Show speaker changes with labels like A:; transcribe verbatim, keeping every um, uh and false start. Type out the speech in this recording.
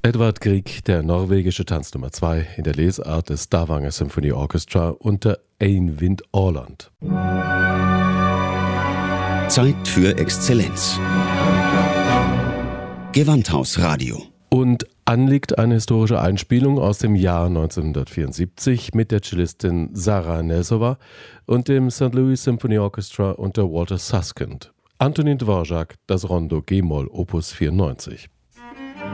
A: Edvard Grieg, der norwegische Tanz Nummer zwei in der Lesart des Stavanger Symphony Orchestra unter Einvind Åland.
B: Zeit für Exzellenz. Gewandhausradio.
A: Und an liegt eine historische Einspielung aus dem Jahr neunzehnhundertvierundsiebzig mit der Cellistin Sarah Nesova und dem Saint Louis Symphony Orchestra unter Walter Susskind. Antonin Dvorak, das Rondo G-Moll, Opus vierundneunzig.